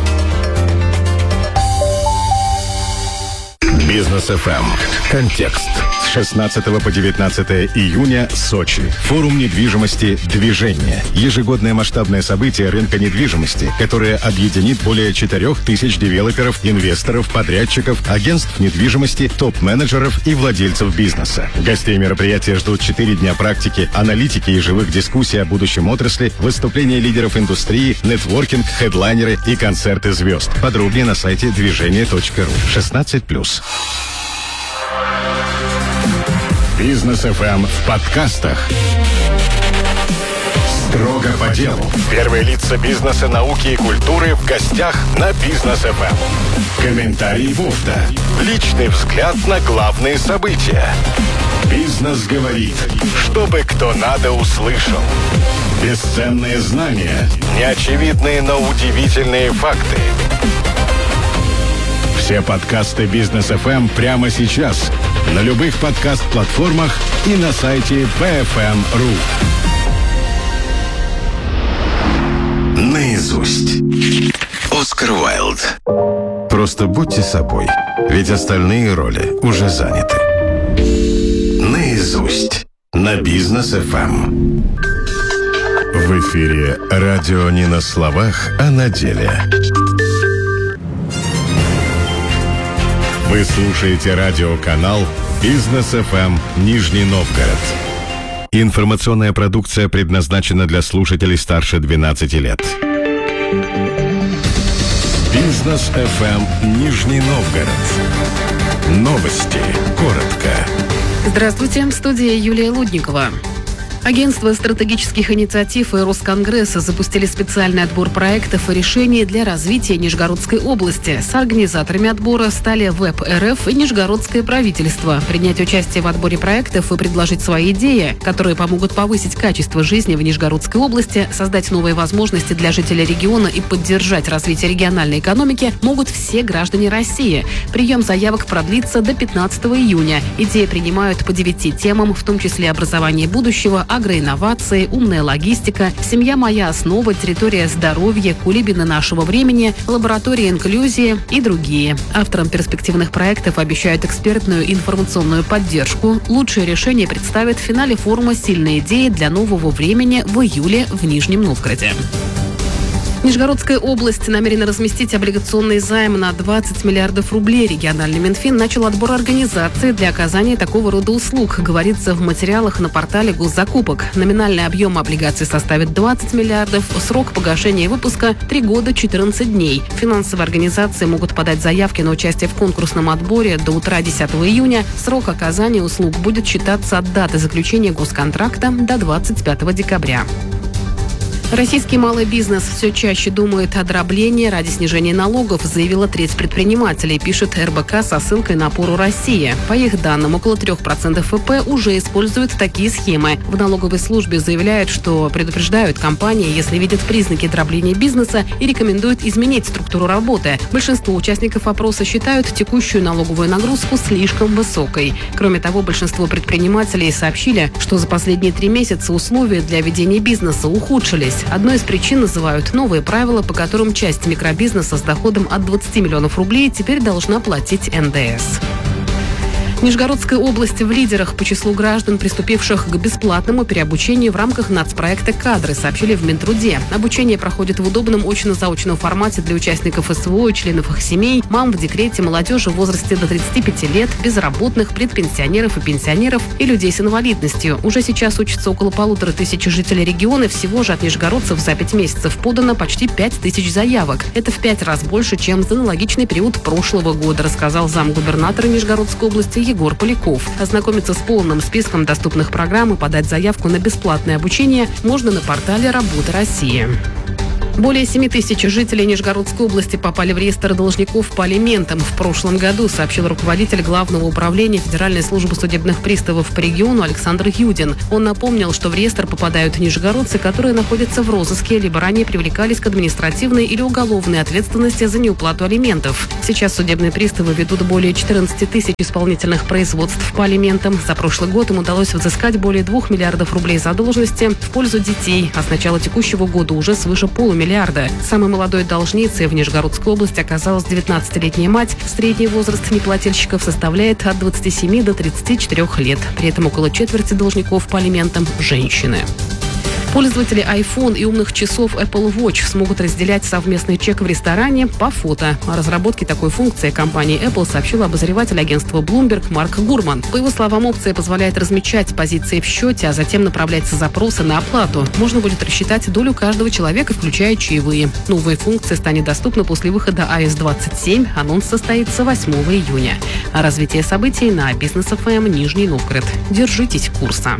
Бизнес ФМ. Контекст. С 16 по 19 июня Сочи. Форум недвижимости «Движение». Ежегодное масштабное событие рынка недвижимости, которое объединит более 4000 девелоперов, инвесторов, подрядчиков, агентств недвижимости, топ-менеджеров и владельцев бизнеса. Гостей мероприятия ждут 4 дня практики, аналитики и живых дискуссий о будущем отрасли, выступления лидеров индустрии, нетворкинг, хедлайнеры и концерты звезд. Подробнее на сайте движение.ру. 16+. Бизнес ФМ в подкастах. Строго по делу. Первые лица бизнеса, науки и культуры в гостях на Бизнес ФМ. Комментарий Вовда. Личный взгляд на главные события. Бизнес говорит, чтобы кто надо услышал. Бесценные знания, неочевидные, но удивительные факты. Все подкасты Бизнес ФМ прямо сейчас на любых подкаст-платформах и на сайте bfm.ru. Наизусть. Оскар Уайлд. Просто будьте собой, ведь остальные роли уже заняты. Наизусть. На Бизнес ФМ. В эфире радио не на словах, а на деле. Вы слушаете радиоканал Бизнес ФМ Нижний Новгород. Информационная продукция предназначена для слушателей старше 12 лет. Бизнес ФМ Нижний Новгород. Новости. Коротко. Здравствуйте, в студии Юлия Лудникова. Агентство стратегических инициатив и Росконгресс запустили специальный отбор проектов и решений для развития Нижегородской области. С организаторами отбора стали ВЭП РФ и Нижегородское правительство. Принять участие в отборе проектов и предложить свои идеи, которые помогут повысить качество жизни в Нижегородской области, создать новые возможности для жителей региона и поддержать развитие региональной экономики, могут все граждане России. Прием заявок продлится до 15 июня. Идеи принимают по 9 темам, в том числе образование будущего, агроинновации, умная логистика, семья моя основа, территория здоровья, кулибины нашего времени, лаборатория инклюзии и другие. Авторам перспективных проектов обещают экспертную информационную поддержку. Лучшие решения представят в финале форума «Сильные идеи для нового времени» в июле в Нижнем Новгороде. Нижегородская область намерена разместить облигационный займ на 20 миллиардов рублей. Региональный Минфин начал отбор организаций для оказания такого рода услуг, говорится в материалах на портале госзакупок. Номинальный объем облигаций составит 20 миллиардов, срок погашения выпуска 3 года 14 дней. Финансовые организации могут подать заявки на участие в конкурсном отборе до утра 10 июня. Срок оказания услуг будет считаться от даты заключения госконтракта до 25 декабря. Российский малый бизнес все чаще думает о дроблении ради снижения налогов, заявила треть предпринимателей, пишет РБК со ссылкой на Опору России. По их данным, около 3% ФП уже используют такие схемы. В налоговой службе заявляют, что предупреждают компании, если видят признаки дробления бизнеса, и рекомендуют изменить структуру работы. Большинство участников опроса считают текущую налоговую нагрузку слишком высокой. Кроме того, большинство предпринимателей сообщили, что за последние 3 месяца условия для ведения бизнеса ухудшились. Одной из причин называют новые правила, по которым часть микробизнеса с доходом от 20 миллионов рублей теперь должна платить НДС. Нижегородская область в лидерах по числу граждан, приступивших к бесплатному переобучению в рамках нацпроекта «Кадры», сообщили в Минтруде. Обучение проходит в удобном очно-заочном формате для участников СВО и членов их семей, мам в декрете, молодежи в возрасте до 35 лет, безработных, предпенсионеров и пенсионеров и людей с инвалидностью. Уже сейчас учатся около 1500 жителей региона. Всего же от нижегородцев за 5 месяцев подано почти 5000 заявок. Это в 5 раз больше, чем за аналогичный период прошлого года, рассказал замгубернатора Нижегородской области Егор Поляков. Ознакомиться с полным списком доступных программ и подать заявку на бесплатное обучение можно на портале «Работа России». Более 7000 жителей Нижегородской области попали в реестр должников по алиментам в прошлом году, сообщил руководитель Главного управления Федеральной службы судебных приставов по региону Александр Юдин. Он напомнил, что в реестр попадают нижегородцы, которые находятся в розыске, либо ранее привлекались к административной или уголовной ответственности за неуплату алиментов. Сейчас судебные приставы ведут более 14 тысяч исполнительных производств по алиментам. За прошлый год им удалось взыскать более 2 миллиардов рублей задолженности в пользу детей, а с начала текущего года уже свыше полумиллиарда. Самой молодой должницей в Нижегородской области оказалась 19-летняя мать. Средний возраст неплательщиков составляет от 27 до 34 лет. При этом около четверти должников по алиментам – женщины. Пользователи iPhone и умных часов Apple Watch смогут разделять совместный чек в ресторане по фото. О разработке такой функции компании Apple сообщил обозреватель агентства Bloomberg Марк Гурман. По его словам, опция позволяет размечать позиции в счете, а затем направлять запросы на оплату. Можно будет рассчитать долю каждого человека, включая чаевые. Новая функция станет доступна после выхода iOS 27. Анонс состоится 8 июня. А развитие событий на Business FM Нижний Новгород. Держитесь курса.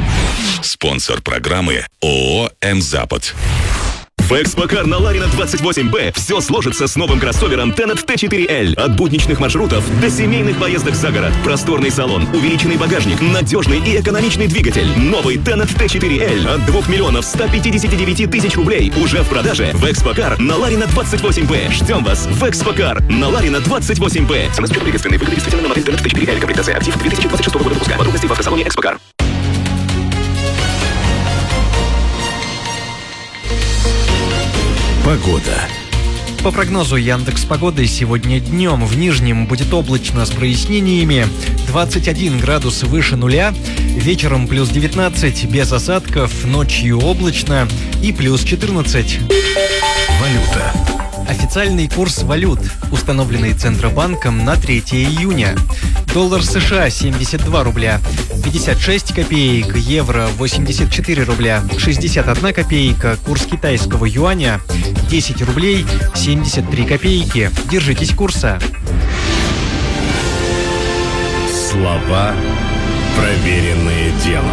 Спонсор программы ООО «М-Запад». В Экспокар на Ларина 28Б все сложится с новым кроссовером Tenet T4L. От будничных маршрутов до семейных поездок за город. Просторный салон, увеличенный багажник, надежный и экономичный двигатель. Новый Tenet T4L от 2 миллионов 159 тысяч рублей уже в продаже в Экспокар на Ларина 28Б. Ждем вас в Экспокар на Ларина 28Б. Цена с учетом приветственной выгоды действительно на модель Tenet T4L. Комплектация актив 2026 года выпуска. Подробности в автосалоне Экспокар. Погода. По прогнозу Яндекс.Погоды, сегодня днем в Нижнем будет облачно с прояснениями, 21 градус выше нуля, вечером плюс 19 без осадков, ночью облачно и плюс 14. Валюта. Официальный курс валют, установленный Центробанком на 3 июня. Доллар США 72 рубля, 56 копеек, евро 84 рубля, 61 копейка, курс китайского юаня 10 рублей 73 копейки. Держитесь курса. Слова, проверенные делом.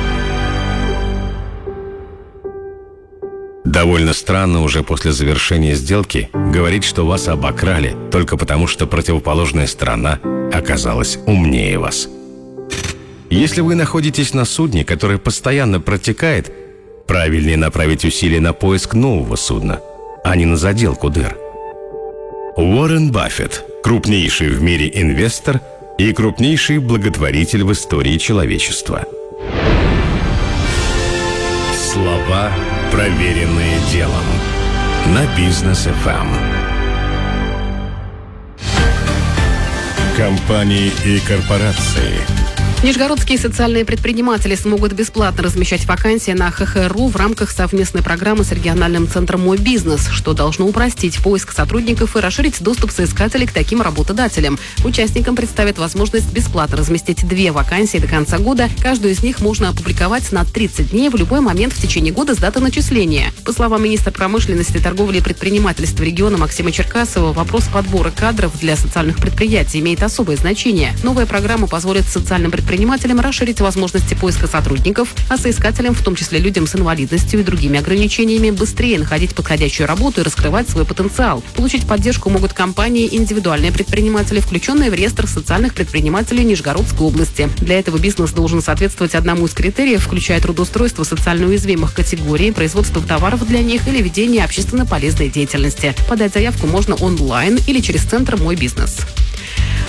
Довольно странно уже после завершения сделки говорить, что вас обокрали, только потому что противоположная сторона оказалась умнее вас. Если вы находитесь на судне, которое постоянно протекает, правильнее направить усилия на поиск нового судна, а не на заделку дыр. Уоррен Баффет – крупнейший в мире инвестор и крупнейший благотворитель в истории человечества. Слова, проверенные делом. На Business FM. Компании и корпорации. Нижегородские социальные предприниматели смогут бесплатно размещать вакансии на ХХРУ в рамках совместной программы с региональным центром «Мой бизнес», что должно упростить поиск сотрудников и расширить доступ соискателей к таким работодателям. Участникам представят возможность бесплатно разместить 2 вакансии до конца года. Каждую из них можно опубликовать на 30 дней в любой момент в течение года с даты начисления. По словам министра промышленности, торговли и предпринимательства региона Максима Черкасова, вопрос подбора кадров для социальных предприятий имеет особое значение. Новая программа позволит социальным предпринимателям расширить возможности поиска сотрудников, а соискателям, в том числе людям с инвалидностью и другими ограничениями, быстрее находить подходящую работу и раскрывать свой потенциал. Получить поддержку могут компании и индивидуальные предприниматели, включенные в реестр социальных предпринимателей Нижегородской области. Для этого бизнес должен соответствовать одному из критериев, включая трудоустройство социально уязвимых категорий, производство товаров для них или ведение общественно полезной деятельности. Подать заявку можно онлайн или через центр «Мой бизнес».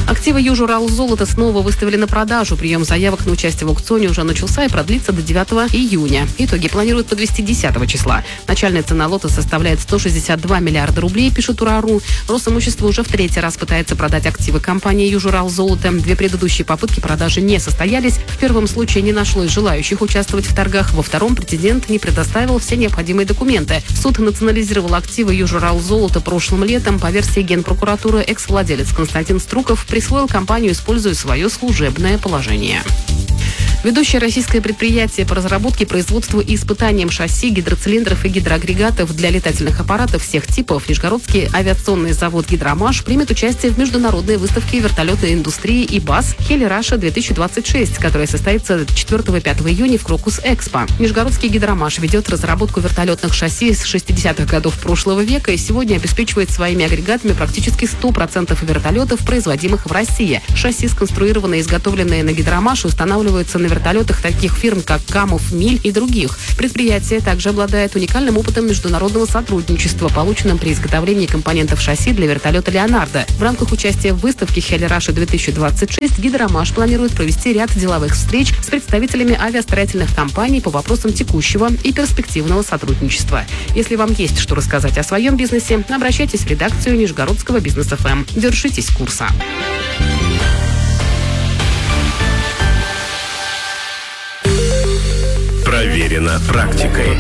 Активы Южуралзолота снова выставили на продажу. Прием заявок на участие в аукционе уже начался и продлится до 9 июня. Итоги планируют подвести 10 числа. Начальная цена лота составляет 162 миллиарда рублей, пишет УРАРУ. Росимущество уже в 3-й раз пытается продать активы компании Южуралзолота. 2 предыдущие попытки продажи не состоялись. В первом случае не нашлось желающих участвовать в торгах. Во втором претендент не предоставил все необходимые документы. Суд национализировал активы Южуралзолота прошлым летом. По версии Генпрокуратуры, экс-владелец Константин Струков присвоил компанию, используя свое служебное положение. Ведущее российское предприятие по разработке, производству и испытаниям шасси, гидроцилиндров и гидроагрегатов для летательных аппаратов всех типов Нижегородский авиационный завод «Гидромаш» примет участие в международной выставке вертолетной индустрии ИБАС «Хели-Раша-2026», которая состоится 4-5 июня в Крокус-Экспо. Нижегородский «Гидромаш» ведет разработку вертолетных шасси с 60-х годов прошлого века и сегодня обеспечивает своими агрегатами практически 100% вертолетов, производимых в России. Шасси, сконструированные и изготовленные на «Гидромаше», устанавливаются на вертолетах таких фирм, как Камов, Миль и других. Предприятие также обладает уникальным опытом международного сотрудничества, полученным при изготовлении компонентов шасси для вертолета «Леонардо». В рамках участия в выставке «Хели-Раша-2026» «Гидромаш» планирует провести ряд деловых встреч с представителями авиастроительных компаний по вопросам текущего и перспективного сотрудничества. Если вам есть что рассказать о своем бизнесе, обращайтесь в редакцию Нижегородского бизнес-ФМ. Держитесь курса. Проверено практикой.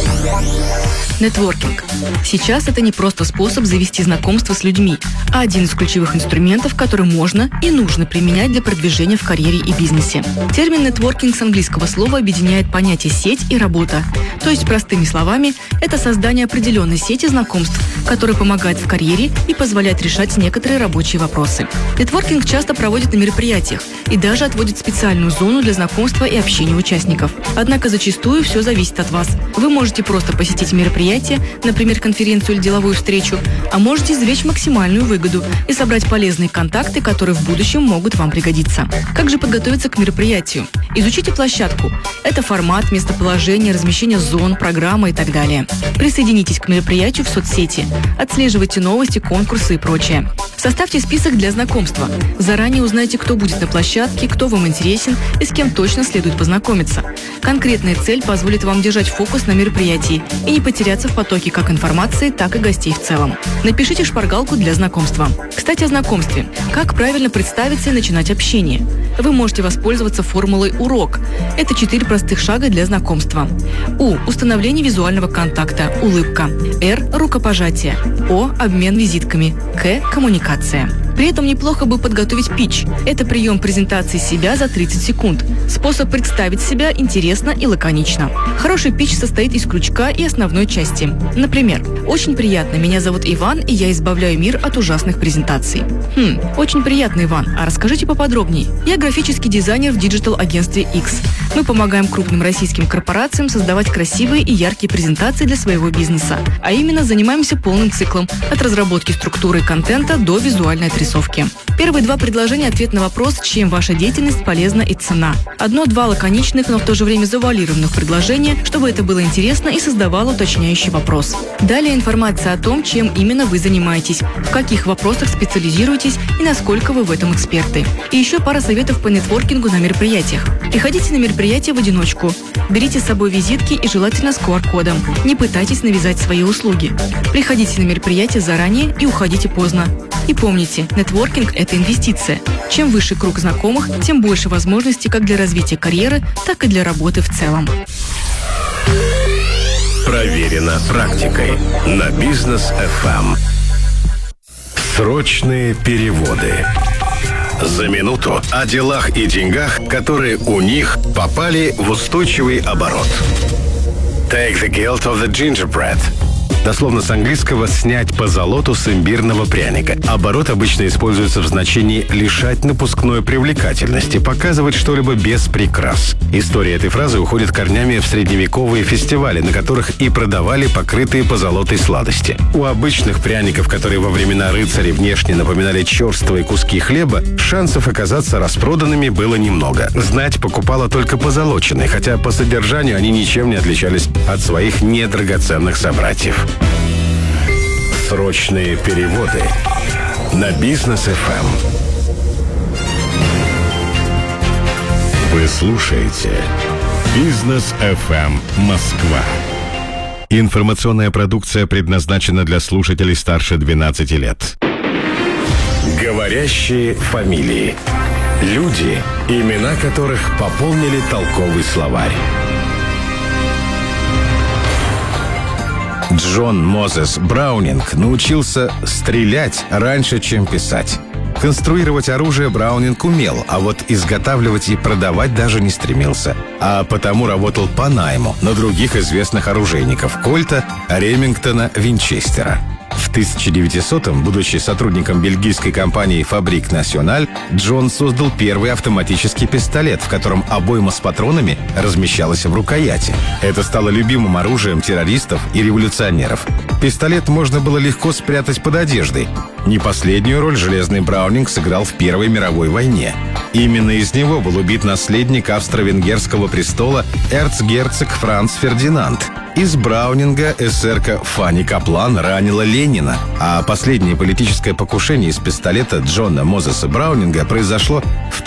Нетворкинг. Сейчас это не просто способ завести знакомство с людьми, а один из ключевых инструментов, который можно и нужно применять для продвижения в карьере и бизнесе. Термин нетворкинг с английского слова объединяет понятие «сеть» и «работа». То есть, простыми словами, это создание определенной сети знакомств, которая помогает в карьере и позволяет решать некоторые рабочие вопросы. Нетворкинг часто проводят на мероприятиях и даже отводит специальную зону для знакомства и общения участников. Однако зачастую все зависит от вас. Вы можете просто посетить мероприятие, например, конференцию или деловую встречу, а можете извлечь максимальную выгоду и собрать полезные контакты, которые в будущем могут вам пригодиться. Как же подготовиться к мероприятию? Изучите площадку. Это формат, местоположение, размещение зон, программа и так далее. Присоединитесь к мероприятию в соцсети. Отслеживайте новости, конкурсы и прочее. Составьте список для знакомства. Заранее узнайте, кто будет на площадке, кто вам интересен и с кем точно следует познакомиться. Конкретная цель позволит вам держать фокус на мероприятии и не потеряться в потоке как информации, так и гостей в целом. Напишите шпаргалку для знакомства. Кстати, о знакомстве. Как правильно представиться и начинать общение? Вы можете воспользоваться формулой «урок». Это 4 простых шага для знакомства. У. Установление визуального контакта. Улыбка. Р. Рукопожатие. О. Обмен визитками. К. Коммуникация. При этом неплохо бы подготовить питч. Это прием презентации себя за 30 секунд. Способ представить себя интересно и лаконично. Хороший питч состоит из крючка и основной части. Например, «Очень приятно, меня зовут Иван, и я избавляю мир от ужасных презентаций». Очень приятно, Иван. А расскажите поподробнее. Я графический дизайнер в диджитал-агентстве X. Мы помогаем крупным российским корпорациям создавать красивые и яркие презентации для своего бизнеса. А именно, занимаемся полным циклом от разработки структуры контента до визуальной отрисовки. Первые 2 предложения – ответ на вопрос, чем ваша деятельность полезна и цена. 1-2 лаконичных, но в то же время завуалированных предложения, чтобы это было интересно и создавало уточняющий вопрос. Далее информация о том, чем именно вы занимаетесь, в каких вопросах специализируетесь и насколько вы в этом эксперты. И еще пара советов по нетворкингу на мероприятиях. Приходите на мероприятие в одиночку. Берите с собой визитки и желательно с QR-кодом. Не пытайтесь навязать свои услуги. Приходите на мероприятие заранее и уходите поздно. И помните, нетворкинг – это инвестиция. Чем выше круг знакомых, тем больше возможностей как для развития карьеры, так и для работы в целом. Проверено практикой на Бизнес FM. Срочные переводы. За минуту о делах и деньгах, которые у них попали в устойчивый оборот. Take the guilt of the gingerbread. Дословно с английского «снять позолоту с имбирного пряника». Оборот обычно используется в значении «лишать напускной привлекательности», показывать что-либо без прикрас. История этой фразы уходит корнями в средневековые фестивали, на которых и продавали покрытые позолотой сладости. У обычных пряников, которые во времена рыцарей внешне напоминали черствые куски хлеба, шансов оказаться распроданными было немного. Знать покупала только позолоченные, хотя по содержанию они ничем не отличались от своих недрагоценных собратьев. Срочные переводы на Бизнес FM. Вы слушаете «Бизнес FM Москва». Информационная продукция предназначена для слушателей старше 12 лет. Говорящие фамилии. Люди, имена которых пополнили толковый словарь. Джон Мозес Браунинг научился стрелять раньше, чем писать. Конструировать оружие Браунинг умел, а вот изготавливать и продавать даже не стремился. А потому работал по найму на других известных оружейников – Кольта, Ремингтона, Винчестера. В 1900-м, будучи сотрудником бельгийской компании «Фабрик Националь», Джон создал первый автоматический пистолет, в котором обойма с патронами размещалась в рукояти. Это стало любимым оружием террористов и революционеров. Пистолет можно было легко спрятать под одеждой. Не последнюю роль железный Браунинг сыграл в Первой мировой войне. Именно из него был убит наследник австро-венгерского престола эрцгерцог Франц Фердинанд. Из Браунинга эсерка Фанни Каплан ранила Ленина, а последнее политическое покушение из пистолета Джона Мозеса Браунинга произошло в